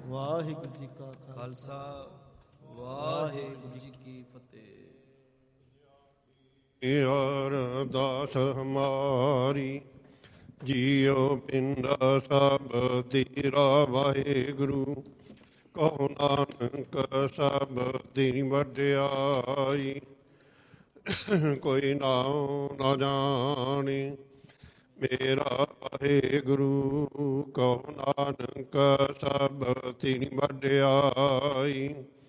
ਵਾਹਿਗੁਰੂ ਜੀ ਕਾ ਖਾਲਸਾ ਵਾਹਿਗੁਰੂ ਜੀ ਕੀ ਫਤਿਹ। ਅਰਦਾਸ ਹਮਾਰੀ ਜੀਉ ਪਿੰਡਾ ਸਭ ਤੇਰਾ ਵਾਹਿਗੁਰੂ, ਕਹੋ ਨਾਨਕ ਸਭ ਤੇਰੀ ਵਡਿਆਈ। ਕੋਈ ਨਾਮ ਨਾ ਜਾਣੇ ਮੇਰਾ ਵਾਹਿਗੁਰੂ, ਕਹੋ ਨਾਨਕ ਸਭ ਤੇਰੀ ਵਡਿਆਈ।